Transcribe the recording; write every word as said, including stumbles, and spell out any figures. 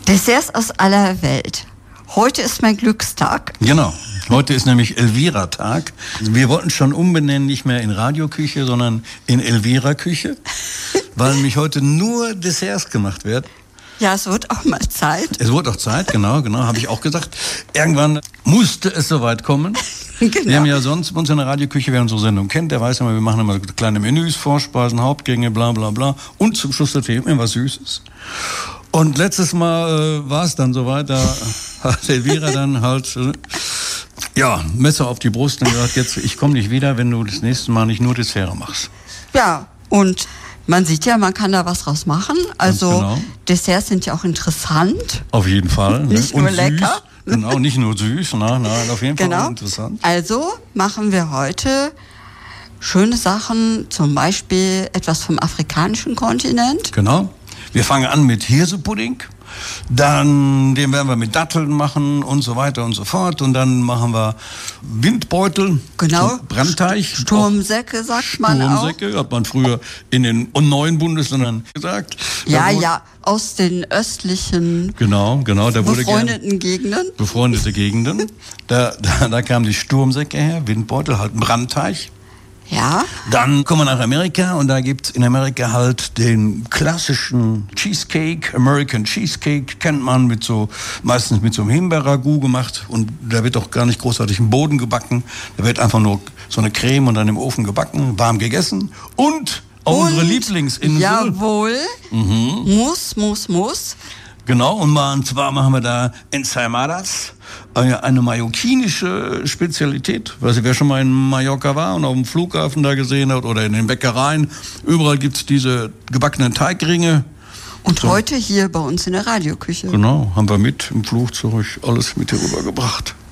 Desserts aus aller Welt. Heute ist mein Glückstag. Genau. Heute ist nämlich Elvira-Tag. Wir wollten schon umbenennen, nicht mehr in Radioküche, sondern in Elvira-Küche, weil nämlich heute nur Desserts gemacht werden. Ja, es wird auch mal Zeit. Es wird auch Zeit, genau, genau, habe ich auch gesagt. Irgendwann musste es soweit kommen. Genau. Wir haben ja sonst bei uns in der Radioküche, wer unsere Sendung kennt, der weiß immer, wir machen immer kleine Menüs, Vorspeisen, Hauptgänge, bla bla bla. Und zum Schluss natürlich immer was Süßes. Und letztes Mal äh, war es dann soweit, da hat Elvira dann halt, äh, ja, Messer auf die Brust und gesagt, jetzt, ich komme nicht wieder, wenn du das nächste Mal nicht nur Dessert machst. Ja, und man sieht ja, man kann da was draus machen. Also genau. Desserts sind ja auch interessant. Auf jeden Fall. Nicht und nur süß. lecker. Genau, nicht nur süß, nein, nein, auf jeden Fall genau. interessant. Also machen wir heute schöne Sachen, zum Beispiel etwas vom afrikanischen Kontinent. Genau. Wir fangen an mit Hirsepudding, dann den werden wir mit Datteln machen und so weiter und so fort. Und dann machen wir Windbeutel, genau. Brandteig. Sturmsäcke sagt man auch. Sturmsäcke hat man früher in den neuen Bundesländern gesagt. Ja, ja, aus den östlichen genau, genau, da wurde befreundeten gern, Gegenden. Befreundete Gegenden. Da, da, da kamen die Sturmsäcke her, Windbeutel, halt ein Brandteig. Ja. Dann kommen wir nach Amerika und da gibt's in Amerika halt den klassischen Cheesecake, American Cheesecake, kennt man mit so, meistens mit so einem Himbeerragout gemacht und da wird auch gar nicht großartig im Boden gebacken, da wird einfach nur so eine Creme und dann im Ofen gebacken, warm gegessen und, und unsere Lieblingsinsel. Jawohl, mhm. muss, muss, muss. Genau, und, mal, und zwar machen wir da Ensaimadas, eine mallorquinische Spezialität. Weiß ich, wer schon mal in Mallorca war und auf dem Flughafen da gesehen hat oder in den Bäckereien. Überall gibt es diese gebackenen Teigringe. Und so. Heute hier bei uns in der Radioküche. Genau, haben wir mit im Flugzeug alles mit hier rübergebracht.